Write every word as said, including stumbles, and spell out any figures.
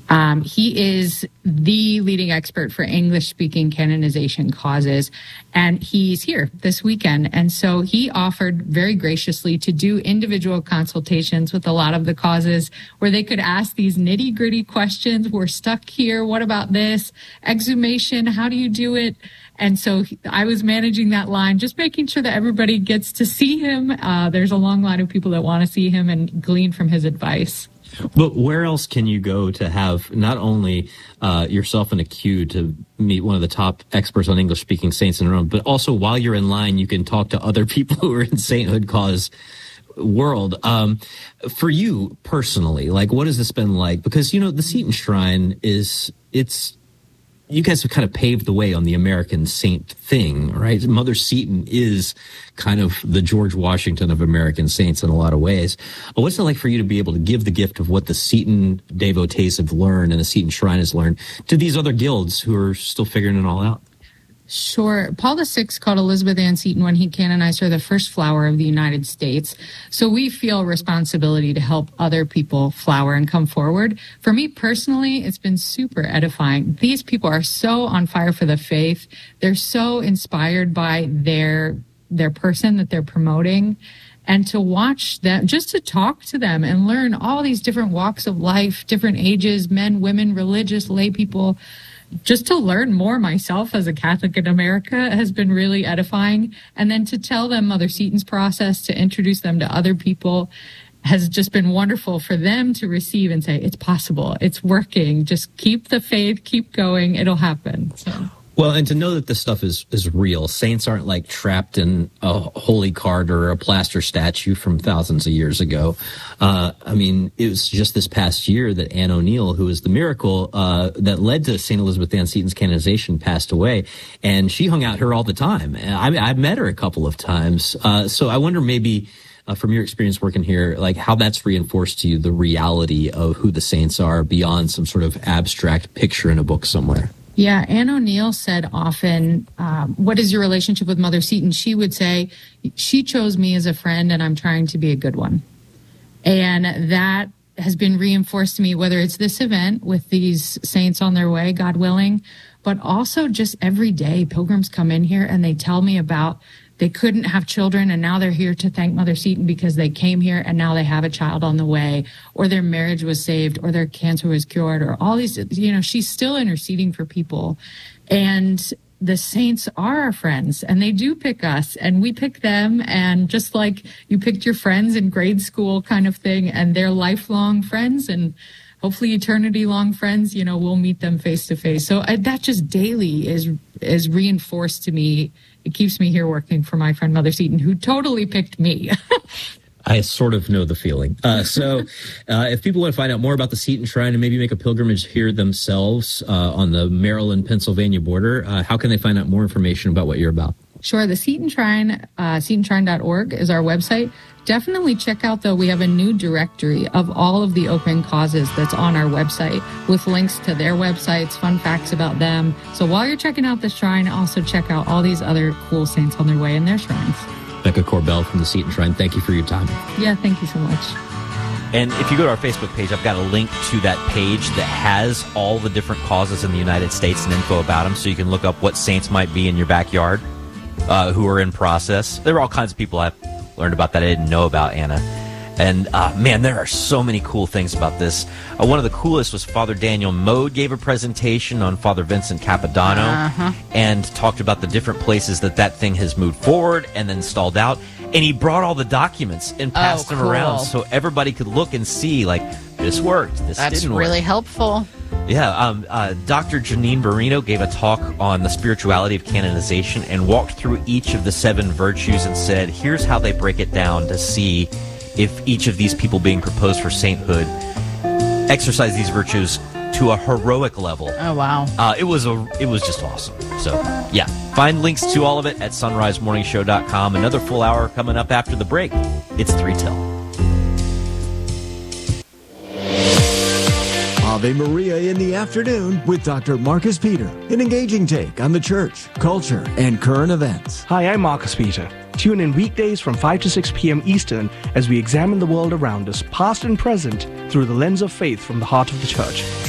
Um, he is the leading expert for English-speaking canonization causes, and he's here this weekend. And so he offered very graciously to do individual consultations with a lot of the causes where they could ask these nitty-gritty questions. We're stuck here. What about this? Exhumation, how do you do it? And so I was managing that line, just making sure that everybody gets to see him. Uh, there's a long line of people that want to see him and glean from his advice. But where else can you go to have not only uh, yourself in a queue to meet one of the top experts on English-speaking saints in Rome, but also while you're in line, you can talk to other people who are in sainthood cause world. Um, for you personally, like, what has this been like? Because, you know, the Seton Shrine is, it's, you guys have kind of paved the way on the American saint thing, right? Mother Seton is kind of the George Washington of American saints in a lot of ways. What's it like for you to be able to give the gift of what the Seton devotees have learned and the Seton Shrine has learned to these other guilds who are still figuring it all out? Sure. Paul the Sixth called Elizabeth Ann Seton, when he canonized her, the first flower of the United States. So we feel responsibility to help other people flower and come forward. For me personally, it's been super edifying. These people are so on fire for the faith. They're so inspired by their their person that they're promoting. And to watch them, just to talk to them and learn all these different walks of life, different ages, men, women, religious, lay people, just to learn more myself as a Catholic in America has been really edifying. And then to tell them Mother Seton's process, to introduce them to other people, has just been wonderful for them to receive and say, it's possible, it's working, just keep the faith, keep going, it'll happen. So. Well, and to know that this stuff is, is real. Saints aren't like trapped in a holy card or a plaster statue from thousands of years ago. Uh, I mean, it was just this past year that Anne O'Neill, who was the miracle uh, that led to Saint Elizabeth Ann Seton's canonization, passed away. And she hung out here all the time. I, I've met her a couple of times. Uh, so I wonder maybe, uh, from your experience working here, like how that's reinforced to you the reality of who the saints are beyond some sort of abstract picture in a book somewhere. Yeah, Anne O'Neill said often, um, what is your relationship with Mother Seton? She would say, she chose me as a friend and I'm trying to be a good one. And that has been reinforced to me, whether it's this event with these saints on their way, God willing, but also just every day pilgrims come in here and they tell me about they couldn't have children and now they're here to thank Mother Seton because they came here and now they have a child on the way, or their marriage was saved, or their cancer was cured, or all these, you know, she's still interceding for people. And the saints are our friends and they do pick us and we pick them. And just like you picked your friends in grade school kind of thing, and they're lifelong friends and hopefully eternity long friends, you know, we'll meet them face to face. So I, that just daily is, is reinforced to me. It keeps me here working for my friend Mother Seton, who totally picked me. I sort of know the feeling. Uh, so uh, if people want to find out more about the Seton Shrine and maybe make a pilgrimage here themselves uh, on the Maryland-Pennsylvania border, uh, how can they find out more information about what you're about? Sure. The Seton Shrine, uh, seton shrine dot org is our website. Definitely check out, though, we have a new directory of all of the open causes that's on our website with links to their websites, fun facts about them. So while you're checking out the shrine, also check out all these other cool saints on their way in their shrines. Becca Corbell from the Seton Shrine, thank you for your time. Yeah, thank you so much. And if you go to our Facebook page, I've got a link to that page that has all the different causes in the United States and info about them, so you can look up what saints might be in your backyard uh, who are in process. There are all kinds of people I've learned about that I didn't know about, Anna. And, uh, man, there are so many cool things about this. Uh, one of the coolest was Father Daniel Mode gave a presentation on Father Vincent Capodanno uh-huh. and talked about the different places that that thing has moved forward and then stalled out. And he brought all the documents and passed oh, them cool. around so everybody could look and see, like, this worked, this That's didn't work. That's really helpful. Yeah, um, uh, Doctor Janine Barino gave a talk on the spirituality of canonization and walked through each of the seven virtues and said, here's how they break it down to see if each of these people being proposed for sainthood exercise these virtues to a heroic level. Oh, wow. Uh, it was a, it was just awesome. So, yeah, find links to all of it at sunrise morning show dot com. Another full hour coming up after the break. It's three till. Ave Maria in the afternoon with Doctor Marcus Peter, an engaging take on the church, culture, and current events. Hi, I'm Marcus Peter. Tune in weekdays from five to six p.m. Eastern as we examine the world around us, past and present, through the lens of faith from the heart of the church.